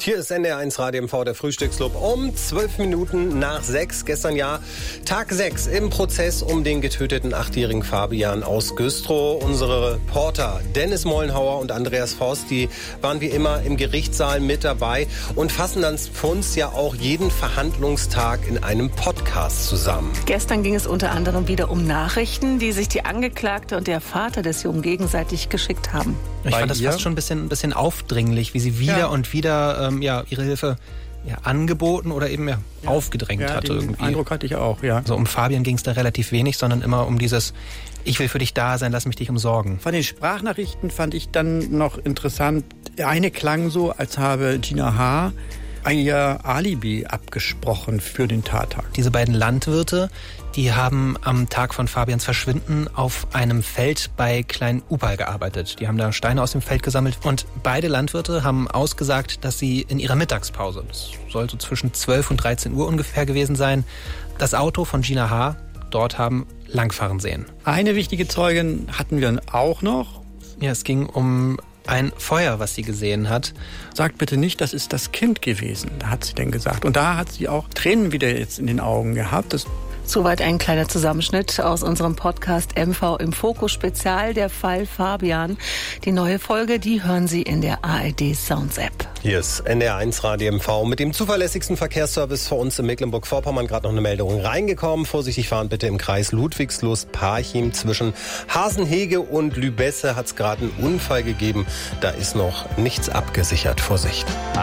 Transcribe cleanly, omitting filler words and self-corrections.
Hier ist NDR1 Radio MV, der Frühstücksclub, um 12 Minuten nach 6. Gestern ja Tag 6 im Prozess um den getöteten 8-jährigen Fabian aus Güstrow. Unsere Reporter Dennis Mollenhauer und Andreas Forst, die waren wie immer im Gerichtssaal mit dabei und fassen dann für uns ja auch jeden Verhandlungstag in einem Podcast zusammen. Gestern ging es unter anderem wieder um Nachrichten, die sich die Angeklagte und der Vater des Jungen gegenseitig geschickt haben. Ich fand das fast schon ein bisschen aufdringlich, wie sie wieder und wieder ihre Hilfe angeboten oder eben aufgedrängt hatte. Den irgendwie. Eindruck hatte ich auch, ja. Also um Fabian ging es da relativ wenig, sondern immer um dieses Ich will für dich da sein, lass mich dich umsorgen. Von den Sprachnachrichten fand ich dann noch interessant, eine klang so, als habe Gina H. ihr Alibi abgesprochen für den Tattag. Diese beiden Landwirte, die haben am Tag von Fabians Verschwinden auf einem Feld bei Klein Upal gearbeitet. Die haben da Steine aus dem Feld gesammelt und beide Landwirte haben ausgesagt, dass sie in ihrer Mittagspause, das soll so zwischen 12 und 13 Uhr ungefähr gewesen sein, das Auto von Gina H. dort haben langfahren sehen. Eine wichtige Zeugin hatten wir auch noch. Ja, es ging um ein Feuer, was sie gesehen hat. Sagt bitte nicht, das ist das Kind gewesen, hat sie denn gesagt. Und da hat sie auch Tränen wieder jetzt in den Augen gehabt. Soweit ein kleiner Zusammenschnitt aus unserem Podcast MV im Fokus Spezial, der Fall Fabian. Die neue Folge, die hören Sie in der ARD Sounds App. Hier ist NDR1 Radio MV mit dem zuverlässigsten Verkehrsservice für uns in Mecklenburg-Vorpommern. Gerade noch eine Meldung reingekommen. Vorsichtig fahren bitte im Kreis Ludwigslust-Parchim. Zwischen Hasenhege und Lübesse hat es gerade einen Unfall gegeben. Da ist noch nichts abgesichert. Vorsicht.